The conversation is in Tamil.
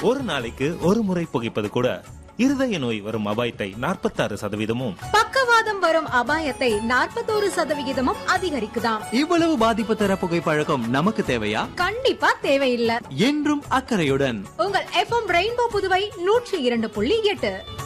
ஒரு நாளைக்கு ஒரு முறை புகைப்பது கூட இருதய நோய் வரும் அபாயத்தை 46%, பக்கவாதம் வரும் அபாயத்தை 41% அதிகரிக்குதாம். இவ்வளவு பாதிப்பு தர புகைப்பழக்கம் நமக்கு தேவையா? கண்டிப்பா தேவையில்லை. என்றும் அக்கறையுடன் உங்கள் FM ரெயின்போ புதுவை 102.8.